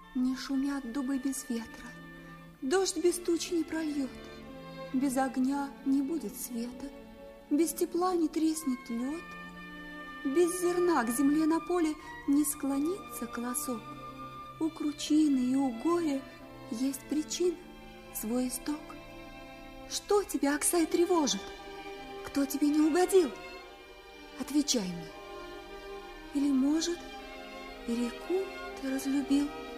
Не шумят дубы без ветра, дождь без туч не прольет, без огня не будет света, без тепла не треснет лед, без зерна к земле на поле не склонится колосок. У кручины и у горя есть причина, свой исток. Что тебя, Аксай, тревожит? Кто тебе не угодил? Отвечай мне. Или, может, и реку ты разлюбил?